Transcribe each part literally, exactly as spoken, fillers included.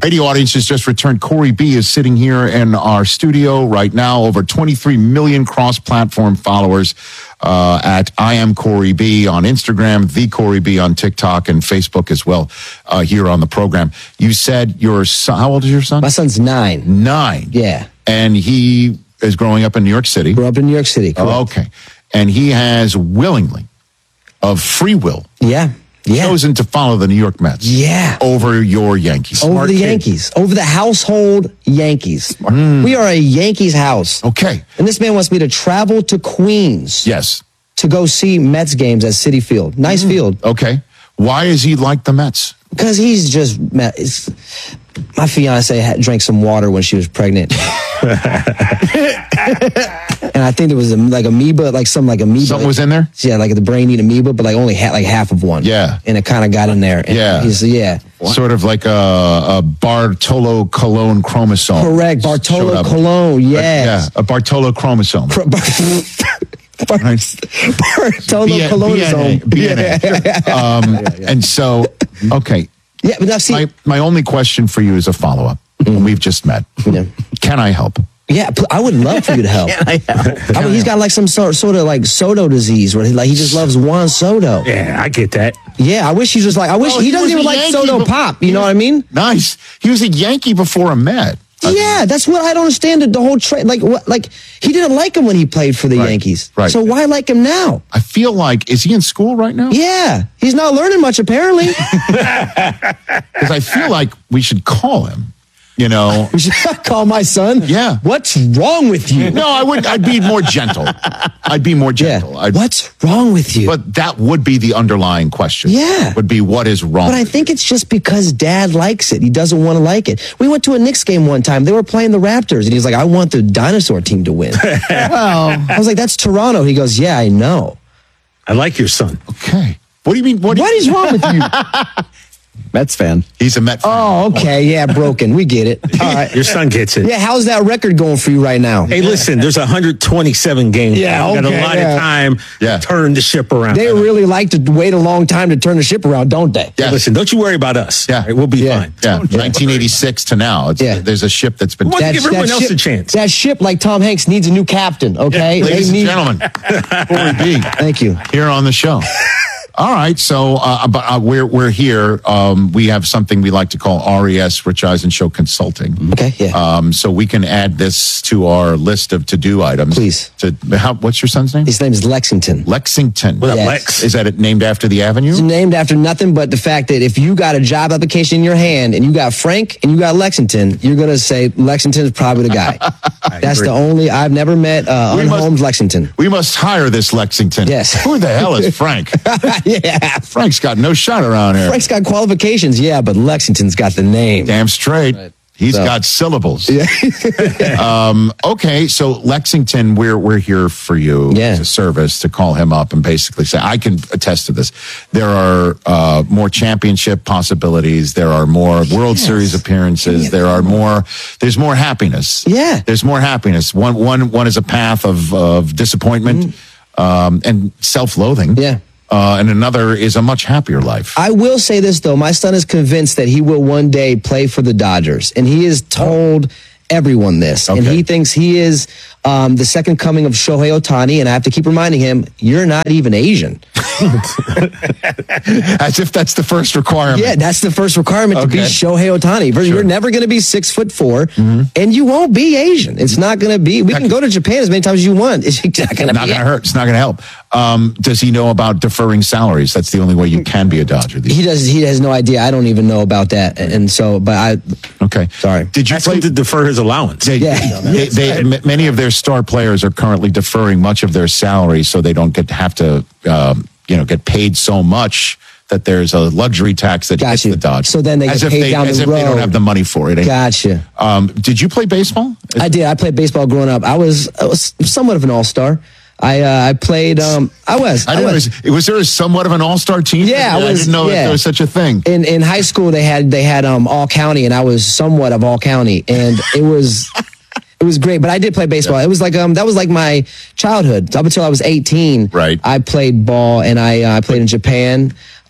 Radio audience has just returned. Corey B is sitting here in our studio right now. Over twenty-three million cross-platform followers uh, at I am Corey B on Instagram, the Corey B on TikTok and Facebook as well uh, here on the program. You said your son, how old is your son? My son's nine. Nine. Yeah. And he is growing up in New York City. Grew up in New York City. Correct. Oh, okay. And he has willingly, of free will, Yeah. Yeah. chosen to follow the New York Mets. Yeah. Over your Yankees. Over Smart the kid. Yankees. Over the household Yankees. Mm. We are a Yankees house. Okay. And this man wants me to travel to Queens Yes. to go see Mets games at Citi Field. Nice Mm. field. Okay. Why is he like the Mets? Because he's just, it's, my fiance had, drank some water when she was pregnant. And I think it was a, like amoeba, like something like amoeba. Something was in there? Yeah, like the brain eat amoeba, but like only ha- like half of one. Yeah. And it kind of got in there. And Yeah. He's, yeah. Sort of like a, a Bartolo Colon chromosome. Correct. Showed Bartolo up. Colon. A- Yes. yeah, a Bartolo chromosome. Bar- Bar- Bartolo B- Colonisome. B N A. B N A. Um, And so, okay. Yeah, but now see, My, my only question for you is a follow-up. We've just met. Yeah. Can I help? yeah, pl- I would love for you to help. I know. I mean, he's got like some sort, sort of like Soto disease where he like he just loves Juan Soto. Yeah, I get that. Yeah, I wish he was like I wish Well, he, he doesn't was even a like Yankee, Soto but- pop. You know what I mean? Nice. He was a Yankee before a Met. Yeah, that's what I don't understand. The, the whole trade, like what, like he didn't like him when he played for the Right, Yankees. right. So why like him now? I feel like, is he in school right now? Yeah, he's not learning much apparently. Because I feel like we should call him. You know, We should call my son. Yeah. What's wrong with you? no, I would. I'd be more gentle. I'd be more Yeah. gentle. I'd, What's wrong with you? But that would be the underlying question. Yeah. Would be what is wrong. But I think it's just because dad likes it. He doesn't want to like it. We went to a Knicks game one time. They were playing the Raptors, and he's like, I want the dinosaur team to win. Well, I was like, that's Toronto. He goes, yeah, I know. I like your son. Okay. What do you mean? What, do What you, is wrong with you? Mets fan. He's a Met fan. Oh, okay. Yeah, broken. We get it. All right. Your son gets it. Yeah, how's that record going for you right now? Hey, listen, there's one hundred twenty-seven games. Yeah, You got okay, a lot yeah. of time Yeah. to turn the ship around. They really like to wait a long time to turn the ship around, don't they? Yeah. Listen, don't you worry about us. Yeah. All right, we'll be Yeah. fine. Yeah, nineteen eighty-six to now. It's, Yeah. There's a ship that's been. What? taken. Give everyone else ship, a chance. That ship, like Tom Hanks, needs a new captain, okay? Ladies They and need- gentlemen, Corey B. Thank you. here on the show. All right, so uh, but uh, we're we're here. Um, we have something we like to call R E S, Rich Eisen Show Consulting. Okay, yeah. Um, so we can add this to our list of to-do items. Please. To how? What's your son's name? His name is Lexington. Lexington. What up, Yes. Lex? Is that it named after the avenue? It's named after nothing but the fact that if you got a job application in your hand and you got Frank and you got Lexington, you're going to say Lexington is probably the guy. That's agree. the only, I've never met uh, We must- unhomed Lexington. We must hire this Lexington. Yes. Who the hell is Frank? Yeah. Frank's got no shot around here. Frank's got qualifications, yeah, but Lexington's got the name. Damn straight. He's So- got syllables. um, okay, so Lexington, we're we're here for you Yeah. as a service to call him up and basically say, I can attest to this. There are uh, more championship possibilities. There are more World Series appearances. There are more. There's more happiness. Yeah. There's more happiness. One one one is a path of of disappointment um, and self-loathing. Yeah. Uh, and another is a much happier life. I will say this, though. My son is convinced that he will one day play for the Dodgers, and he has told everyone this. And Okay. he thinks he is um, the second coming of Shohei Ohtani, and I have to keep reminding him, you're not even Asian. As if that's the first requirement. Yeah, that's the first requirement to be Okay. Shohei Ohtani. You're never going to be six foot four, Mm-hmm. and you won't be Asian. It's not going to be. We can go to Japan as many times as you want. It's not going to Not be. going to hurt. It's not going to help. Um, does he know about deferring salaries? That's the only way you can be a Dodger. These He does. He has no idea. I don't even know about that. And so, but I. Okay. Sorry. Did you Ask play? him to defer his allowance. They, Yeah. they, they, m- many of their star players are currently deferring much of their salary, so they don't get have to, um, you know, get paid so much that there's a luxury tax that Got hits you. the Dodgers. So then they as get if paid they, down as the if they don't road. have the money for it. Gotcha. Um, did you play baseball? I did. I played baseball growing up. I was, I was somewhat of an all star. I uh, I played. Um, I was. I I didn't. was. Was, was there somewhat of an all-star team? Yeah, I I was- didn't know that yeah. there was such a thing. In in high school, they had they had um all county, and I was somewhat of all county, and it was. It was great, but I did play baseball. It was like um that was like my childhood up until I was eighteen. Right. I played ball, and I uh, I played in Japan.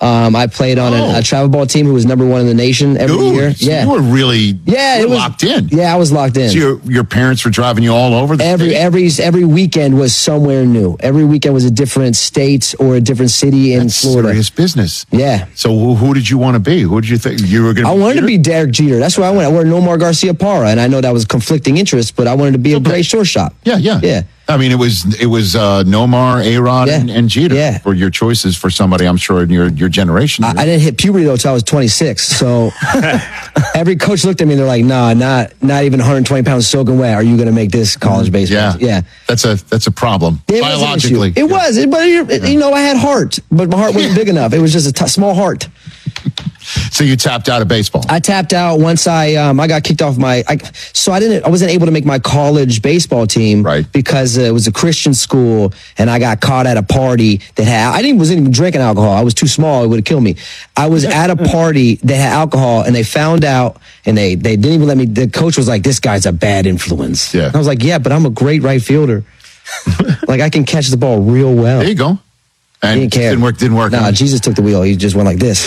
Um, I played on Oh. a, a travel ball team who was number one in the nation every Dude, year. so Yeah, you were really yeah, you it were was locked in. Yeah, I was locked in. So your, your parents were driving you all over the Every state? every every weekend was somewhere new. Every weekend was a different state or a different city in That's Florida. serious business. Yeah. So who, who did you want to be? Who did you think you were going I wanted to be Derek Jeter. That's where I went. I wanted Nomar Garcia Parra, and I know that was conflicting interests, but I wanted to be a great shortstop. Yeah, yeah, Yeah. I mean, it was it was uh, Nomar, A-Rod, Yeah. and, and Jeter Yeah. were your choices for somebody. I'm sure in your your generation. I, I didn't hit puberty though until I was twenty-six. So every coach looked at me and they're like, "Nah, not not even one hundred twenty pounds soaking wet. Are you going to make this college baseball?" yeah, yeah. That's a that's a problem It was an issue. biologically. It was, it, but it, you know, I had heart, but my heart wasn't big enough. It was just a t- small heart. So you tapped out of baseball. I tapped out once I um, I got kicked off my I, so I didn't I wasn't able to make my college baseball team Right. because uh, it was a Christian school and I got caught at a party that had I didn't wasn't even drinking alcohol. I was too small. It would have killed me. I was at a party that had alcohol and they found out and they they didn't even let me. The coach was like, "This guy's a bad influence." Yeah. I was like, "Yeah, but I'm a great right fielder. Like I can catch the ball real well." There you go. And He didn't care. didn't work. Didn't work. Nah, out. Jesus took the wheel. He just went like this.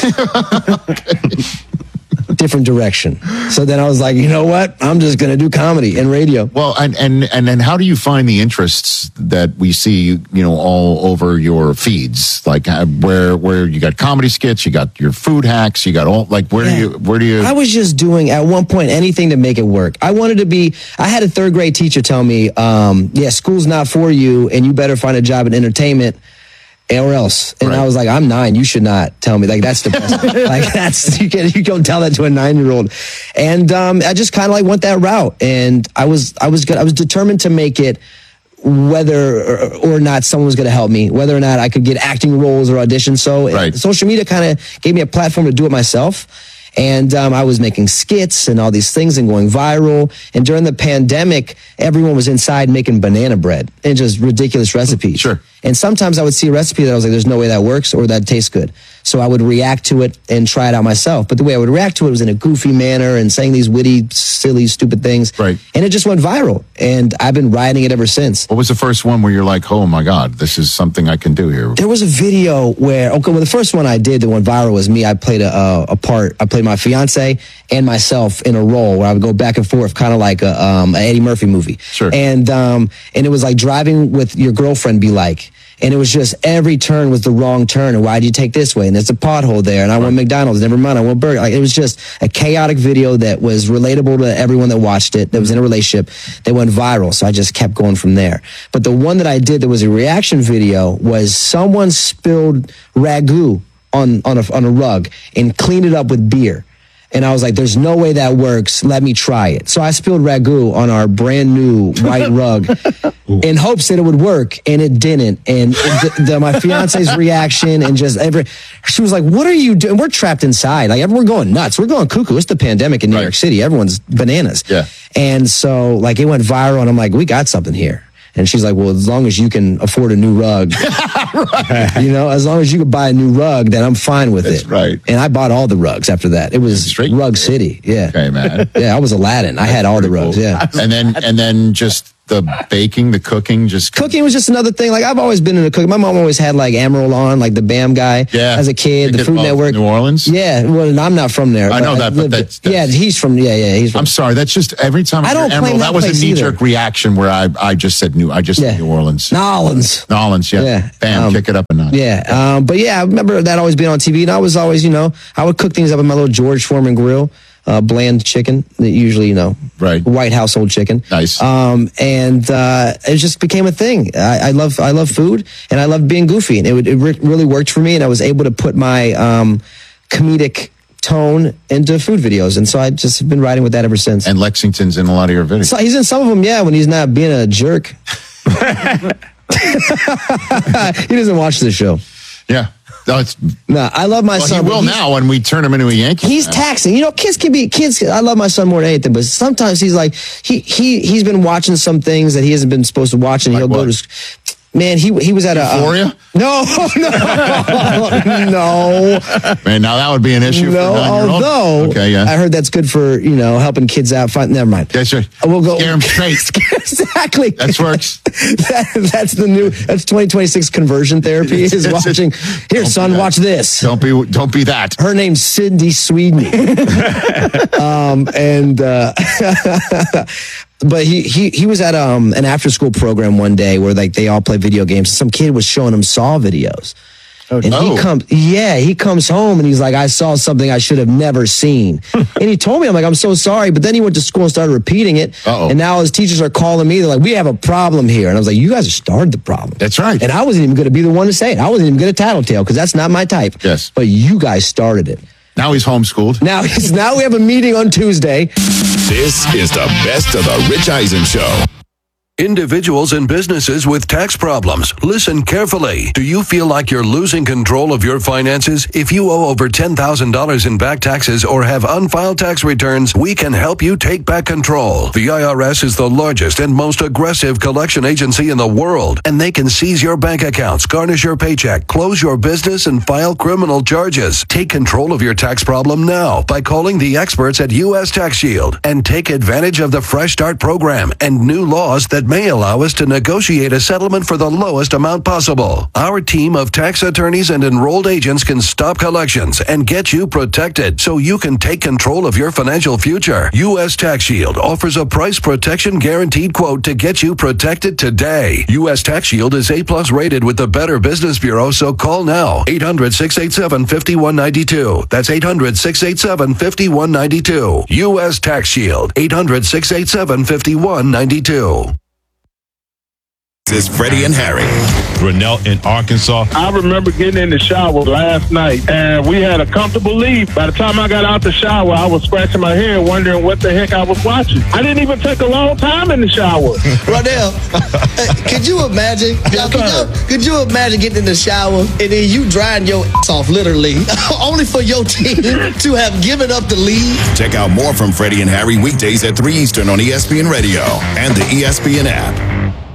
Different direction. So then I was like, you know what? I'm just going to do comedy and radio. Well, and, and and then how do you find the interests that we see, you know, all over your feeds? Like uh, where where you got comedy skits, you got your food hacks, you got all like where Yeah. do you where do you? I was just doing at one point anything to make it work. I wanted to be, I had a third grade teacher tell me, um, yeah, school's not for you and you better find a job in entertainment or else. And Right. I was like, I'm nine. You should not tell me. Like, that's depressing. Like, that's, you can, you don't tell that to a nine year old. And, um, I just kind of like went that route. And I was, I was good. I was determined to make it whether or, or not someone was going to help me, whether or not I could get acting roles or auditions. So Right. social media kind of gave me a platform to do it myself. And um, I was making skits and all these things and going viral. And during the pandemic, everyone was inside making banana bread and just ridiculous recipes. Sure. And sometimes I would see a recipe that I was like, there's no way that works or that tastes good. So I would react to it and try it out myself. But the way I would react to it was in a goofy manner and saying these witty, silly, stupid things. Right. And it just went viral. And I've been riding it ever since. What was the first one where you're like, oh my God, this is something I can do here? There was a video where, okay, well, the first one I did that went viral was me. I played a, a, a part. I played my fiance and myself in a role where I would go back and forth, kind of like a, um, an Eddie Murphy movie. Sure. And um, and it was like driving with your girlfriend be like. And it was just every turn was the wrong turn. And why'd you take this way? And there's a pothole there. And I want McDonald's. Never mind. I want burger. Like, it was just a chaotic video that was relatable to everyone that watched it, that was in a relationship, that went viral. So I just kept going from there. But the one that I did that was a reaction video was someone spilled ragu on, on, a, on a rug and cleaned it up with beer. And I was like, there's no way that works. Let me try it. So I spilled ragu on our brand new white rug in hopes that it would work. And it didn't. And the, the, my fiance's reaction and just every, she was like, what are you doing? We're trapped inside. Like, we're going nuts. We're going cuckoo. It's the pandemic in New Right. York City. Everyone's bananas. Yeah. And so like it went viral and I'm like, we got something here. And she's like, well, as long as you can afford a new rug, you know, as long as you can buy a new rug, then I'm fine with That's it. right. And I bought all the rugs after that. It was Straight- Rug City. Yeah. Okay, man. Yeah, I was Aladdin. I had all the rugs. Yeah. And then and then just the baking, the cooking, just Cooking was just another thing. Like, I've always been into cooking. My mom always had like Emerald on, like the BAM guy Yeah. as a kid, They the did Food all Network. New Orleans? Yeah. Well, I'm not from there. I know that, but lived- that's- yeah, that's- he's from, yeah, yeah, he's from. I'm sorry. That's just every time I, I hear don't claim Emerald, that that was a place knee either. jerk reaction where I I just said New. I just Yeah. said New Orleans. Nolans. Nolans, yeah. Yeah. Bam, Um, kick it up a notch. Yeah, um, but yeah, I remember that always being on T V, and I was always, you know, I would cook things up in my little George Foreman grill, uh, bland chicken, that usually, you know, Right. white household chicken. Nice. Um, and uh, it just became a thing. I, I love, I love food, and I love being goofy, and it, would, it re- really worked for me, and I was able to put my um, comedic tone into food videos, and so I just have been riding with that ever since. And Lexington's in a lot of your videos. So he's in some of them, yeah, when he's not being a jerk. He doesn't watch the show. yeah. No, it's, No, I love my well, son. he but will he's- now when we turn him into a Yankee. He's fan. taxing. You know, kids can be kids. I love my son more than anything, but sometimes he's like he he he's been watching some things that he hasn't been supposed to watch, and Like he'll what? go to. Man, he he was at a um, Euphoria? No, no, no, Man, now that would be an issue. no. for a nine-year-old. Although okay, yeah, I heard that's good for you know helping kids out. Find, never mind. that's right. We'll go. Scare 'em straight. Exactly. That works. That, that's the new. That's twenty twenty-six conversion therapy. Is watching. Here, Don't son, be that. watch this. Don't be, don't be that. Her name's Cindy Sweden. um, and uh, but he, he he was at um an after school program one day where like they all play video games. Some kid was showing him Saw videos. And Oh. he comes, yeah, he comes home and he's like, I saw something I should have never seen. And he told me, I'm like, I'm so sorry. But then he went to school and started repeating it. Uh-oh. And now his teachers are calling me. They're like, we have a problem here. And I was like, you guys have started the problem. That's right. And I wasn't even going to be the one to say it. I wasn't even going to tattletale because that's not my type. Yes. But you guys started it. Now he's homeschooled. Now, he's, now we have a meeting on Tuesday. This is the best of the Rich Eisen Show. Individuals and businesses with tax problems, listen carefully. Do you feel like you're losing control of your finances? If you owe over ten thousand dollars in back taxes or have unfiled tax returns, we can help you take back control. The I R S is the largest and most aggressive collection agency in the world, and they can seize your bank accounts, garnish your paycheck, close your business, and file criminal charges. Take control of your tax problem now by calling the experts at U S Tax Shield and take advantage of the Fresh Start program and new laws that may allow us to negotiate a settlement for the lowest amount possible. Our team of tax attorneys and enrolled agents can stop collections and get you protected so you can take control of your financial future. U S Tax Shield offers a price protection guaranteed quote to get you protected today. U S Tax Shield is A plus rated with the Better Business Bureau, so call now. eight hundred, six eight seven, five one nine two. That's eight hundred, six eight seven, five one nine two. U S Tax Shield. eight hundred, six eight seven, five one nine two. This is Freddie and Harry. Grinnell in Arkansas. I remember getting in the shower last night, and we had a comfortable lead. By the time I got out the shower, I was scratching my head, wondering what the heck I was watching. I didn't even take a long time in the shower. Rodell, uh, could you imagine? Y'all, could, you, could you imagine getting in the shower and then you drying your ass off, literally, only for your team to have given up the lead? Check out more from Freddie and Harry weekdays at three Eastern on E S P N Radio and the E S P N app.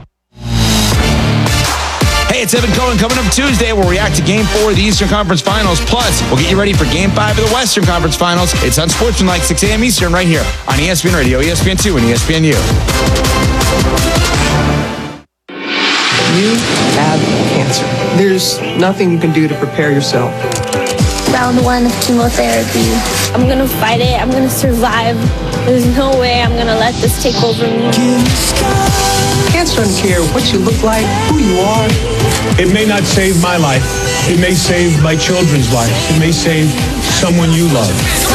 Hey, it's Evan Cohen. Coming up Tuesday, we'll react to Game four of the Eastern Conference Finals. Plus, we'll get you ready for Game five of the Western Conference Finals. It's Unsportsmanlike, six a.m. Eastern, right here on E S P N Radio, E S P N two, and E S P N U. You have cancer. There's nothing you can do to prepare yourself. Round one of chemotherapy. I'm gonna fight it. I'm gonna survive. There's no way I'm gonna let this take over me. Cancer doesn't care what you look like, who you are. It may not save my life. It may save my children's lives. It may save someone you love.